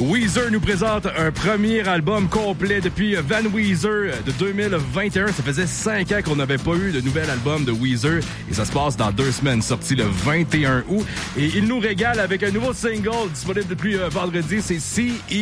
Weezer nous présente un premier album complet depuis Van Weezer de 2021. Ça faisait 5 ans qu'on n'avait pas eu de nouvel album de Weezer et ça se passe dans 2 semaines, sorti le 21 août. Et il nous régale avec un nouveau single disponible depuis vendredi, c'est C.E.